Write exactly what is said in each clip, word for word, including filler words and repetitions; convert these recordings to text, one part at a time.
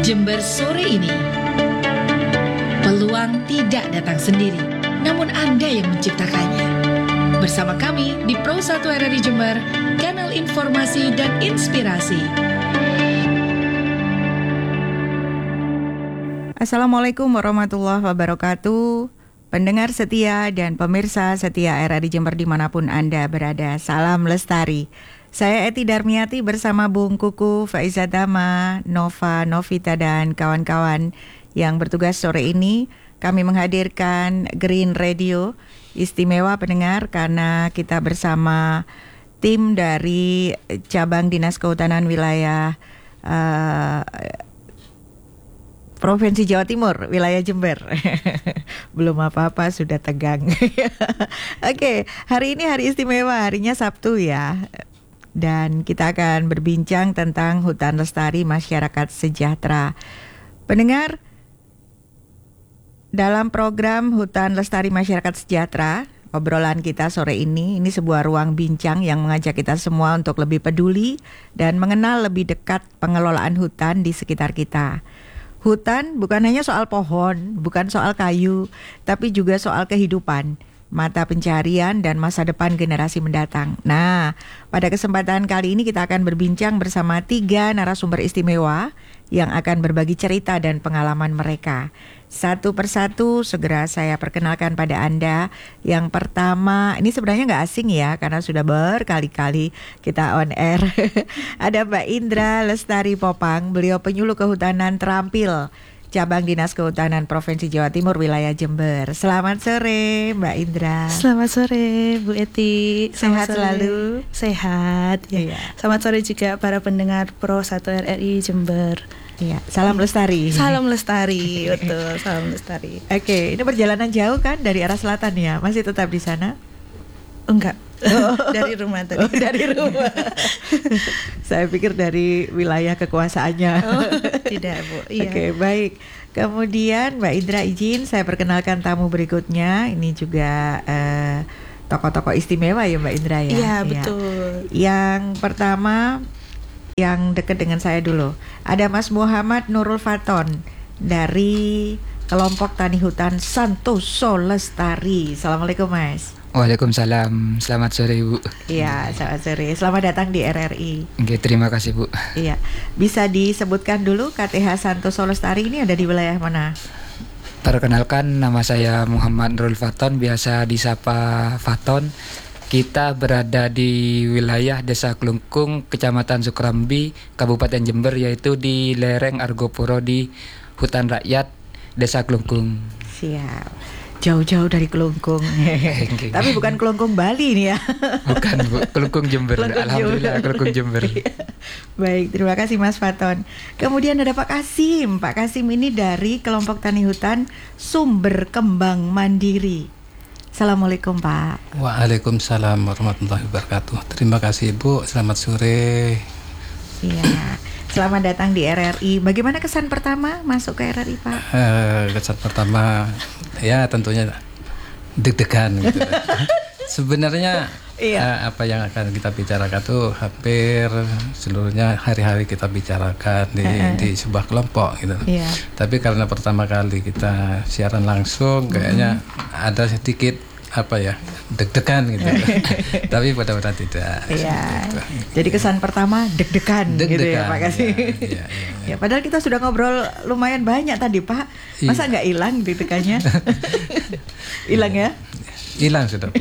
Jember sore ini. Peluang tidak datang sendiri, namun Anda yang menciptakannya. Bersama kami di Pro satu R R I Jember, kanal informasi dan inspirasi. Assalamualaikum warahmatullahi wabarakatuh. Pendengar setia dan pemirsa setia R R I Jember dimanapun Anda berada, salam lestari. Saya Eti Darmiati bersama Bung Kuku, Faiza Dama, Nova, Novita dan kawan-kawan yang bertugas sore ini. Kami menghadirkan Green Radio istimewa pendengar karena kita bersama tim dari cabang Dinas Kehutanan wilayah uh, Provinsi Jawa Timur, wilayah Jember. Belum apa-apa sudah tegang. Oke, hari ini hari istimewa, harinya Sabtu ya. Dan kita akan berbincang tentang hutan lestari masyarakat sejahtera. Pendengar, dalam program Hutan Lestari Masyarakat Sejahtera, obrolan kita sore ini, ini sebuah ruang bincang yang mengajak kita semua untuk lebih peduli dan mengenal lebih dekat pengelolaan hutan di sekitar kita. Hutan bukan hanya soal pohon, bukan soal kayu, tapi juga soal kehidupan, mata pencarian dan masa depan generasi mendatang. Nah, pada kesempatan kali ini kita akan berbincang bersama tiga narasumber istimewa yang akan berbagi cerita dan pengalaman mereka. Satu persatu segera saya perkenalkan pada Anda. Yang pertama, ini sebenarnya nggak asing ya, karena sudah berkali-kali kita on air. Ada Mbak Indra Lestari Popang, beliau penyuluh kehutanan terampil Cabang Dinas Kehutanan Provinsi Jawa Timur wilayah Jember. Selamat sore Mbak Indra. Selamat sore Bu Eti. Sehat sore. selalu. Sehat ya. Iya. Selamat sore juga para pendengar Pro satu R R I Jember. Iya, salam lestari. Salam lestari, betul, salam lestari. Oke, ini perjalanan jauh kan dari arah selatan ya? Masih tetap di sana? Enggak. Oh. Dari rumah tadi. Oh, dari rumah. Saya pikir dari wilayah kekuasaannya. Oh, tidak, Bu. Iya. Oke, baik. Kemudian Mbak Indra izin saya perkenalkan tamu berikutnya. Ini juga eh, tokoh-tokoh istimewa ya Mbak Indra ya. Iya, betul. Yang pertama yang dekat dengan saya dulu. Ada Mas Muhammad Nurul Faton dari kelompok tani hutan Santoso Lestari. Assalamualaikum Mas. Waalaikumsalam, selamat sore Bu. Iya, selamat sore. Selamat datang di R R I. Oke, terima kasih Bu. Iya, bisa disebutkan dulu K T H Santoso Lestari ini ada di wilayah mana? Perkenalkan, nama saya Muhammad Nurul Faton, biasa disapa Faton. Kita berada di wilayah Desa Klungkung, Kecamatan Sukrambi, Kabupaten Jember, yaitu di lereng Argopuro di Hutan Rakyat Desa Klungkung. Siap. Jauh-jauh dari Klungkung. Tapi bukan Klungkung Bali nih ya. Bukan Bu, Klungkung Jember. Klungkung Alhamdulillah Jember. Klungkung Jember. Baik, terima kasih Mas Faton. Kemudian ada Pak Kasim. Pak Kasim ini dari kelompok tani hutan Sumber Kembang Mandiri. Assalamualaikum Pak. Waalaikumsalam warahmatullahi wabarakatuh. Terima kasih Bu, selamat sore. Iya, selamat datang di R R I. Bagaimana kesan pertama masuk ke R R I Pak? Uh, kesan pertama ya tentunya deg-degan gitu. Sebenarnya iya. uh, apa yang akan kita bicarakan tuh hampir seluruhnya hari-hari kita bicarakan di, uh-uh. di sebuah kelompok gitu. Iya. Tapi karena pertama kali kita siaran langsung kayaknya mm-hmm. ada sedikit apa ya deg-degan gitu. Tapi mudah-mudahan tidak. Iya. Gitu. Jadi kesan pertama deg-degan, deg-degan gitu ya Pak Kasih. Ya, ya, ya, ya. Ya, padahal kita sudah ngobrol lumayan banyak tadi Pak. Masa nggak hilang deg-degannya? Hilang ya? Hilang sudah.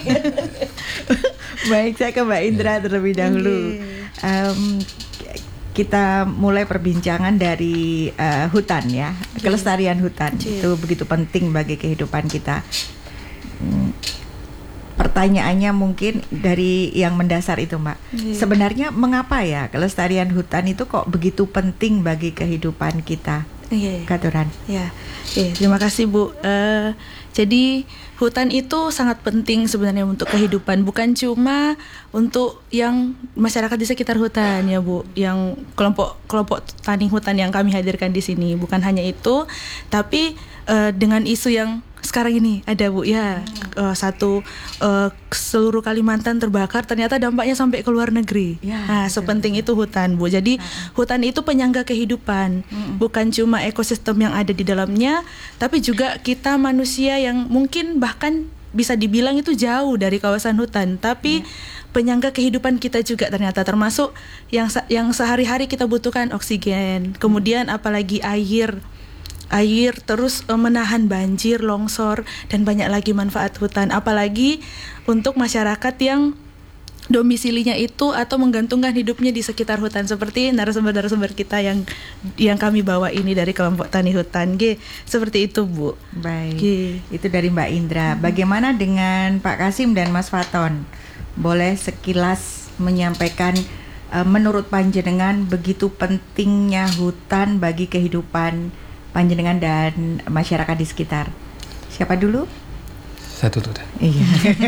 Baik, saya ke Mbak Indra terlebih dahulu. Um, kita mulai perbincangan dari uh, hutan ya, kelestarian hutan. Itu begitu penting bagi kehidupan kita. Hmm, pertanyaannya mungkin dari yang mendasar itu Mbak. Yeah. Sebenarnya mengapa ya kelestarian hutan itu kok begitu penting bagi kehidupan kita? Iya. Yeah. Katuran. Ya. Yeah. Yeah, terima kasih Bu. Uh, jadi hutan itu sangat penting sebenarnya untuk kehidupan, bukan cuma untuk yang masyarakat di sekitar hutan ya Bu, yang kelompok kelompok tani hutan yang kami hadirkan di sini. Bukan hanya itu, tapi uh, dengan isu yang sekarang ini ada Bu ya, uh, satu uh, seluruh Kalimantan terbakar, ternyata dampaknya sampai ke luar negeri. Ya, nah, betul. sepenting itu hutan Bu. Jadi nah. hutan itu penyangga kehidupan, hmm. bukan cuma ekosistem yang ada di dalamnya, tapi juga kita manusia yang mungkin bahkan bisa dibilang itu jauh dari kawasan hutan, tapi ya. penyangga kehidupan kita juga ternyata, termasuk yang yang sehari-hari kita butuhkan oksigen, kemudian apalagi air. Air terus uh, menahan banjir, longsor, dan banyak lagi manfaat hutan. Apalagi untuk masyarakat yang domisilinya itu atau menggantungkan hidupnya di sekitar hutan, seperti narasumber-narasumber kita yang yang kami bawa ini dari kelompok tani hutan. G, seperti itu Bu. Baik. G. Itu dari Mbak Indra. Bagaimana dengan Pak Kasim dan Mas Faton? Boleh sekilas menyampaikan uh, menurut panjenengan begitu pentingnya hutan bagi kehidupan panjenengan dan masyarakat di sekitar. Siapa dulu? Saya dulu deh. Iya.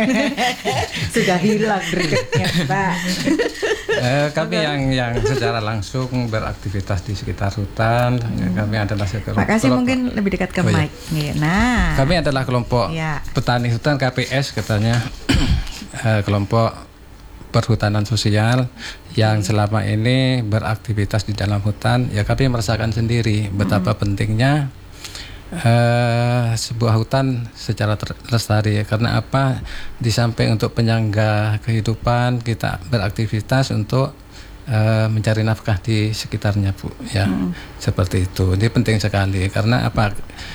Sudah hilang gregetnya, Pak. Eh, kami yang yang secara langsung beraktivitas di sekitar hutan, hmm. kami adalah kelompok. Pak Kasih mungkin lebih dekat ke oh, mic. Iya. Nah, kami adalah kelompok ya. petani hutan K P S katanya, eh, kelompok perhutanan sosial yang selama ini beraktivitas di dalam hutan. Ya kami merasakan sendiri betapa hmm. pentingnya uh, sebuah hutan secara lestari. Karena apa? Di samping untuk penyangga kehidupan, kita beraktivitas untuk uh, mencari nafkah di sekitarnya, Bu. Ya, hmm. seperti itu. Ini penting sekali. Karena apa?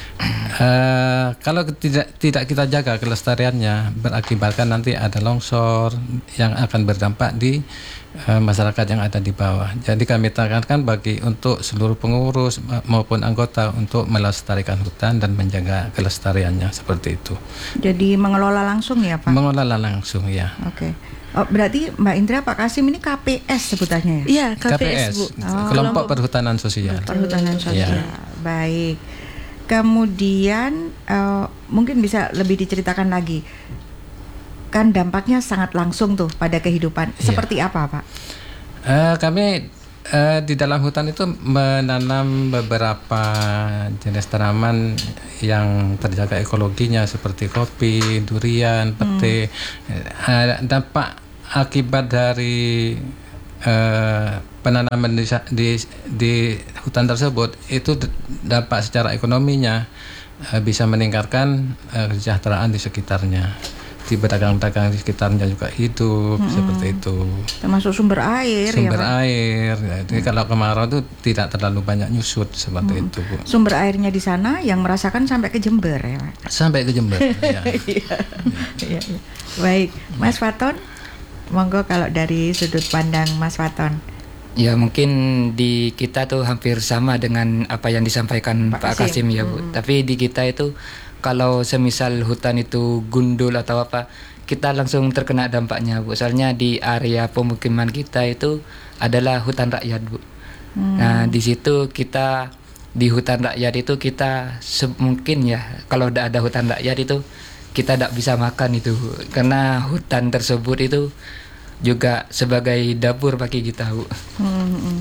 Uh, kalau tidak tidak kita jaga kelestariannya, berakibatkan nanti ada longsor yang akan berdampak di uh, masyarakat yang ada di bawah. Jadi kami tekankan bagi untuk seluruh pengurus maupun anggota untuk melestarikan hutan dan menjaga kelestariannya, seperti itu. Jadi mengelola langsung ya, Pak? Mengelola langsung, ya. Oke. Okay. Oh, berarti Mbak Indra, Pak Kasim ini K P S sebutannya ya? Iya, K P S, K P S Bu. Oh, kelompok perhutanan sosial. Perhutanan sosial. Ya. Baik. Kemudian uh, mungkin bisa lebih diceritakan lagi, kan dampaknya sangat langsung tuh pada kehidupan. Iya. Seperti apa, Pak? Uh, kami uh, di dalam hutan itu menanam beberapa jenis tanaman yang terjaga ekologinya seperti kopi, durian, pete. Hmm. Uh, dampak akibat dari uh, penanaman di, di di hutan tersebut itu dampak secara ekonominya uh, bisa meningkatkan uh, kesejahteraan di sekitarnya. Di pedagang-pedagang di sekitarnya juga hidup, hmm. seperti itu. Termasuk sumber air. Sumber ya, air. Jadi hmm. kalau kemarau itu tidak terlalu banyak nyusut seperti hmm. itu, Bu. Sumber airnya di sana yang merasakan sampai ke Jember ya, Pak? Sampai ke Jember. Ya. Iya. Ya. Baik, Mas Faton, monggo kalau dari sudut pandang Mas Faton. Ya mungkin di kita tuh hampir sama dengan apa yang disampaikan Pak, Pak Kasim ya Bu. Hmm. Tapi di kita itu kalau semisal hutan itu gundul atau apa, kita langsung terkena dampaknya, Bu. Soalnya di area pemukiman kita itu adalah hutan rakyat, Bu. Hmm. Nah di situ kita di hutan rakyat itu kita mungkin ya kalau tidak ada hutan rakyat itu kita tidak bisa makan itu, Bu. Karena hutan tersebut itu juga sebagai dapur bagi kita, Bu. Hmm.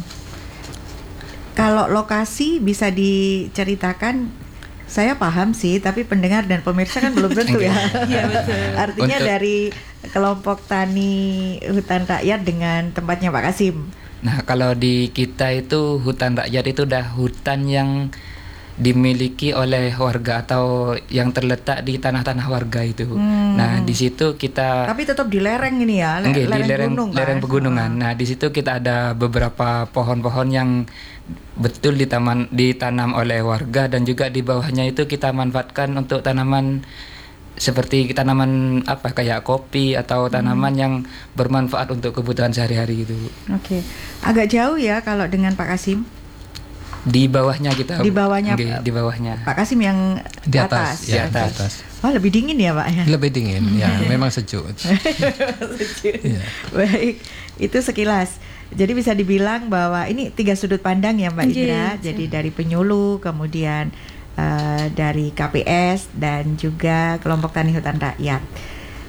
Kalau lokasi bisa diceritakan, saya paham sih, tapi pendengar dan pemirsa kan belum tentu ya. Ya betul. Artinya Untuk, dari kelompok tani hutan rakyat dengan tempatnya Pak Kasim. Nah kalau di kita itu hutan rakyat itu udah hutan yang dimiliki oleh warga atau yang terletak di tanah-tanah warga itu. Hmm. Nah, di situ kita Tapi tetap di lereng ini ya, le- enggak, lereng, di lereng gunung, lereng kan? pegunungan. Oh. Nah, di situ kita ada beberapa pohon-pohon yang betul ditaman, ditanam oleh warga dan juga di bawahnya itu kita manfaatkan untuk tanaman seperti tanaman apa kayak kopi atau tanaman hmm. yang bermanfaat untuk kebutuhan sehari-hari gitu. Oke. Okay. Agak jauh ya kalau dengan Pak Kasim. Di bawahnya kita. Di bawahnya. Enggak, di bawahnya. Pak Kasim yang di atas, atas. Ya, di atas. atas. Oh, lebih dingin ya, Pak ya? Lebih dingin, ya, memang sejuk. sejuk. Ya. Baik, itu sekilas. Jadi bisa dibilang bahwa ini tiga sudut pandang ya, Mbak Indra. Yes. Jadi dari penyuluh, kemudian uh, dari K P S dan juga kelompok tani hutan rakyat.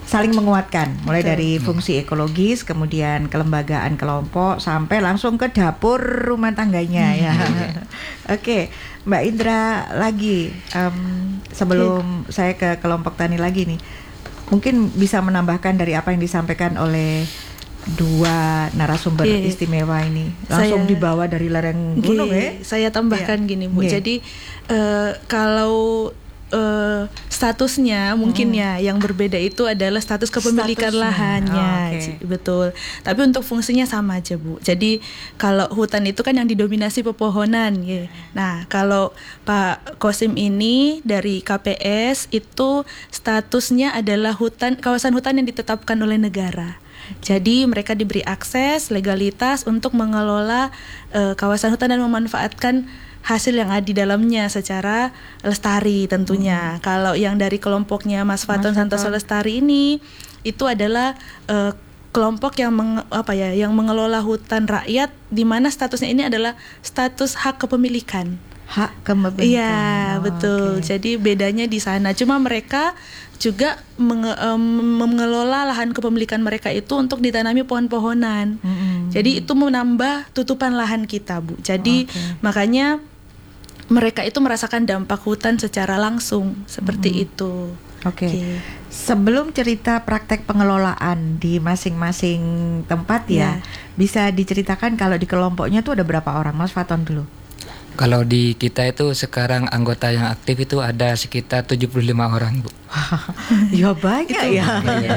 saling menguatkan, mulai Betul. dari fungsi ekologis, kemudian kelembagaan kelompok, sampai langsung ke dapur rumah tangganya ya. Oke, Mbak Indra lagi um, sebelum okay. saya ke kelompok tani lagi nih, mungkin bisa menambahkan dari apa yang disampaikan oleh dua narasumber okay. istimewa ini, langsung saya, dibawa dari lereng gunung okay. ya. Saya tambahkan yeah. gini Bu, okay. jadi uh, kalau Uh, statusnya mungkin hmm. ya yang berbeda itu adalah status kepemilikan statusnya. lahannya, oh, okay. betul. Tapi untuk fungsinya sama aja Bu. Jadi kalau hutan itu kan yang didominasi pepohonan, ya. Nah kalau Pak Kosim ini dari K P S itu statusnya adalah hutan, kawasan hutan yang ditetapkan oleh negara. Jadi mereka diberi akses legalitas untuk mengelola uh, kawasan hutan dan memanfaatkan hasil yang ada di dalamnya secara lestari tentunya. Hmm. Kalau yang dari kelompoknya Mas Faton Santoso Lestari ini itu adalah uh, kelompok yang meng, apa ya yang mengelola hutan rakyat, di mana statusnya ini adalah status hak kepemilikan. Hak kepemilikan. Iya, oh, betul. Okay. Jadi bedanya di sana. Cuma mereka juga menge, um, mengelola lahan kepemilikan mereka itu untuk ditanami pohon-pohonan. Mm-hmm. Jadi itu menambah tutupan lahan kita, Bu. Jadi okay. makanya mereka itu merasakan dampak hutan secara langsung seperti mm-hmm. itu. Oke. Okay. Okay. Sebelum cerita praktek pengelolaan di masing-masing tempat ya, yeah. bisa diceritakan kalau di kelompoknya tuh ada berapa orang, Mas Faton dulu? Kalau di kita itu sekarang anggota yang aktif itu ada sekitar tujuh puluh lima orang, Bu. Ya banyak ya.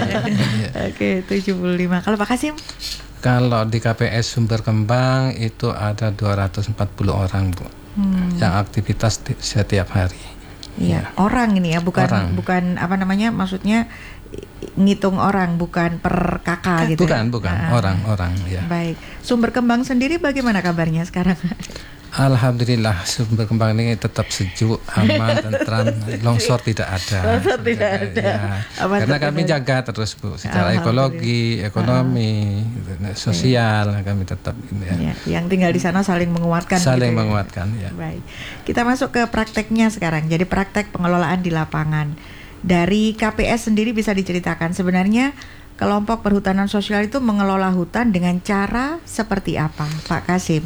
Oke, tujuh puluh lima. Kalau Pak Kasim? Kalau di K P S Sumber Kembang itu ada dua ratus empat puluh orang, Bu. Hmm. Yang aktivitas t- setiap hari. Iya, ya. Orang ini ya, bukan orang. bukan apa namanya? Maksudnya ngitung orang, bukan per kakak gitu. Bukan, ya? bukan, nah, orang-orang ya. Baik. Sumber Kembang sendiri bagaimana kabarnya sekarang? Alhamdulillah Sumber Kembang ini tetap sejuk, aman, tentram, longsor tidak ada. Longsor tidak ada. Ya. Karena kami jaga terus Bu, secara ekologi, ekonomi, uh. sosial okay. kami tetap ini ya. Ya. Yang tinggal di sana saling menguatkan. Saling gitu menguatkan ya. ya. Baik. Kita masuk ke prakteknya sekarang. Jadi praktek pengelolaan di lapangan. Dari K P S sendiri bisa diceritakan sebenarnya kelompok perhutanan sosial itu mengelola hutan dengan cara seperti apa, Pak Kasim?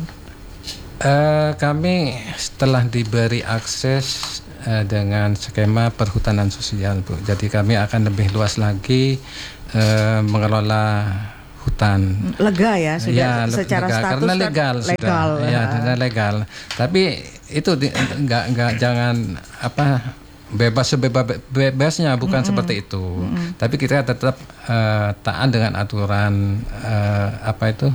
Uh, kami setelah diberi akses uh, dengan skema perhutanan sosial, Bu. Jadi kami akan lebih luas lagi uh, mengelola hutan. Lega ya, sudah ya, secara lega, status karena legal, kan legal. Sudah, ya, karena legal. Tapi itu di, enggak enggak jangan apa bebas sebebas-bebasnya, bukan mm-hmm. seperti itu. Mm-hmm. Tapi kita tetap uh, taat dengan aturan uh, apa itu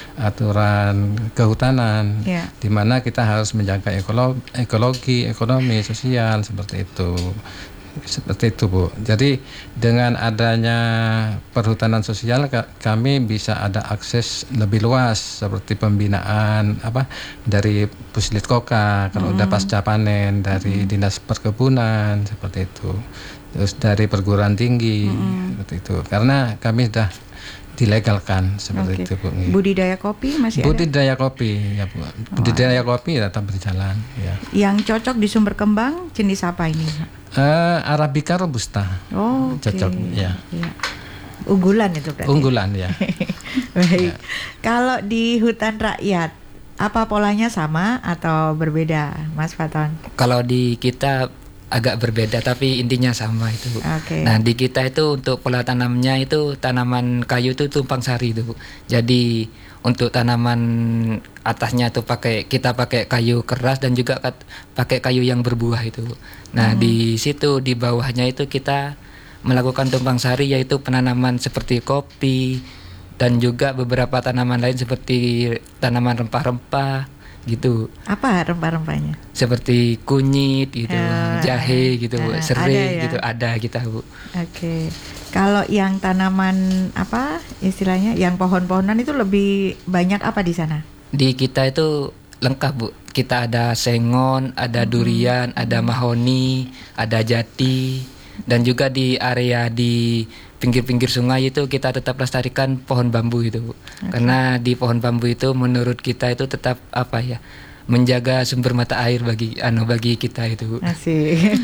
aturan kehutanan, yeah. di mana kita harus menjaga ekologi, ekologi, ekonomi, sosial seperti itu. Seperti itu, Bu. Jadi dengan adanya perhutanan sosial kami bisa ada akses lebih luas seperti pembinaan apa dari Puslitkoka kalau mm-hmm. udah pasca panen, dari mm-hmm. Dinas Perkebunan seperti itu. Terus dari perguruan tinggi mm-hmm. seperti itu. Karena kami sudah dilegalkan seperti okay. itu, Bu. Budidaya kopi masih Budidaya ada? kopi ya, Bu. Budidaya oh. kopi tetap berjalan ya. Yang cocok di Sumber Kembang jenis apa ini? Uh, Arabica Robusta. Oh, okay. Cocok ya. ya. Unggulan itu berarti. Unggulan ya. Baik. Ya. Kalau di hutan rakyat, apa polanya sama atau berbeda, Mas Faton? Kalau di kita agak berbeda tapi intinya sama itu. Okay. Nah, di kita itu untuk pola tanamnya itu tanaman kayu itu tumpang sari itu. Jadi untuk tanaman atasnya itu pakai kita pakai kayu keras dan juga pakai kayu yang berbuah itu. Nah, hmm. di situ di bawahnya itu kita melakukan tumpang sari, yaitu penanaman seperti kopi dan juga beberapa tanaman lain seperti tanaman rempah-rempah gitu. Apa rempah-rempahnya? Seperti kunyit gitu, uh, jahe gitu, uh, serai ya? Gitu ada kita, Bu. Oke. Okay. Kalau yang tanaman apa istilahnya, yang pohon-pohonan itu lebih banyak apa di sana? Di kita itu lengkap, Bu. Kita ada sengon, ada durian, hmm. ada mahoni, ada jati, dan juga di area di pinggir-pinggir sungai itu kita tetap lestarikan pohon bambu itu, Bu. Okay. Karena di pohon bambu itu menurut kita itu tetap apa ya? menjaga sumber mata air bagi anu bagi kita itu. Asik.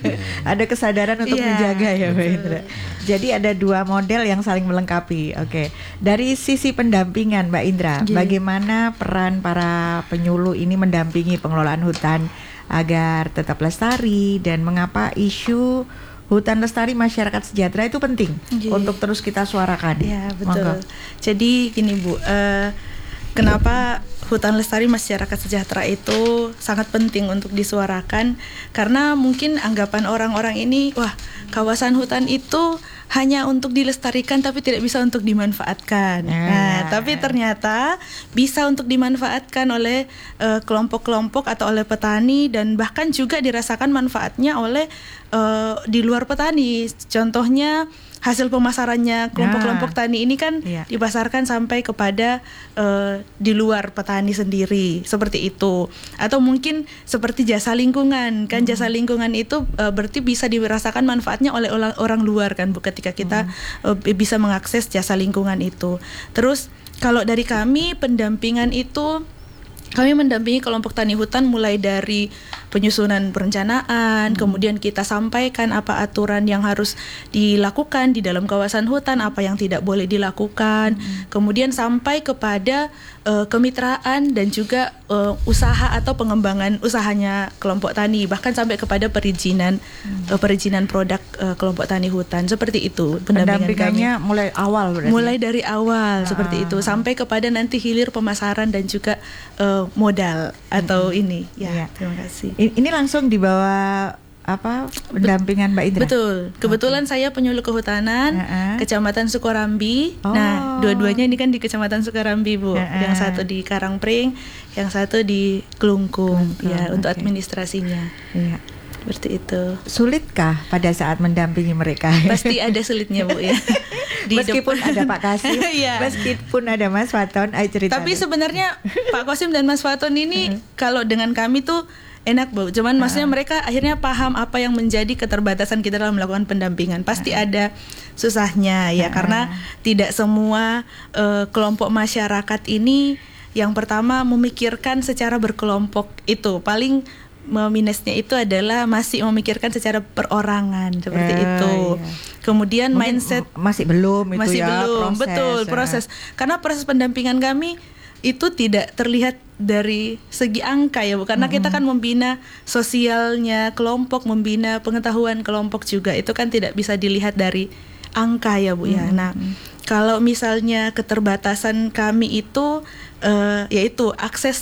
Ada kesadaran untuk Iya, menjaga ya Mbak Indra. Jadi ada dua model yang saling melengkapi. Oke. Dari sisi pendampingan Mbak Indra, Iya. bagaimana peran para penyuluh ini mendampingi pengelolaan hutan agar tetap lestari, dan mengapa isu hutan lestari masyarakat sejahtera itu penting Iya. untuk terus kita suarakan? Ya, betul. Monggo. Jadi gini Bu, eh, kenapa hutan lestari masyarakat sejahtera itu sangat penting untuk disuarakan? Karena mungkin anggapan orang-orang ini, wah, kawasan hutan itu hanya untuk dilestarikan tapi tidak bisa untuk dimanfaatkan. Ya. Nah, tapi ternyata bisa untuk dimanfaatkan oleh eh, kelompok-kelompok atau oleh petani, dan bahkan juga dirasakan manfaatnya oleh eh, di luar petani. Contohnya hasil pemasarannya kelompok-kelompok tani ini kan Iya. dipasarkan sampai kepada uh, di luar petani sendiri, seperti itu. Atau mungkin seperti jasa lingkungan kan, jasa lingkungan itu uh, berarti bisa dirasakan manfaatnya oleh orang, orang luar kan Bu, ketika kita uh, bisa mengakses jasa lingkungan itu. Terus kalau dari kami pendampingan itu, kami mendampingi kelompok tani hutan mulai dari penyusunan perencanaan, hmm. kemudian kita sampaikan apa aturan yang harus dilakukan di dalam kawasan hutan, apa yang tidak boleh dilakukan, hmm. kemudian sampai kepada uh, kemitraan dan juga uh, usaha atau pengembangan usahanya kelompok tani, bahkan sampai kepada perizinan hmm. uh, perizinan produk uh, kelompok tani hutan, seperti itu pendampingan Pendampingannya kami. mulai awal berarti. Mulai dari awal Ah. seperti itu sampai kepada nanti hilir pemasaran dan juga uh, modal atau hmm. ini ya. Iya. Terima kasih. I- Ini langsung di bawah apa pendampingan Mbak Indra? Betul. Kebetulan okay. saya penyuluh kehutanan uh-uh. Kecamatan Sukorambi. Oh. Nah, dua-duanya ini kan di Kecamatan Sukorambi, Bu. Uh-uh. Yang satu di Karangpring, yang satu di Kelungkung. Kelungkung, Ya, untuk okay. administrasinya. Iya. Seperti itu. Sulitkah pada saat mendampingi mereka? Pasti ada sulitnya, Bu, ya. Di meskipun depan. ada Pak Kasim, Iya. meskipun ada Mas Faton, ayo cerita. Tapi dulu. sebenarnya Pak Qasim dan Mas Faton ini kalau dengan kami tuh enak, Bu. Cuman maksudnya mereka akhirnya paham apa yang menjadi keterbatasan kita dalam melakukan pendampingan. Pasti ada susahnya ya, karena tidak semua uh, kelompok masyarakat ini yang pertama memikirkan secara berkelompok itu. Paling minusnya itu adalah masih memikirkan secara perorangan seperti Eh, itu. iya. Kemudian Mungkin mindset masih belum itu masih ya, belum, proses, betul ya. proses. Karena proses pendampingan kami itu tidak terlihat dari segi angka ya Bu, karena mm-hmm. kita kan membina sosialnya kelompok, membina pengetahuan kelompok juga, itu kan tidak bisa dilihat dari angka ya Bu ya. Mm-hmm. Nah, kalau misalnya keterbatasan kami itu uh, yaitu akses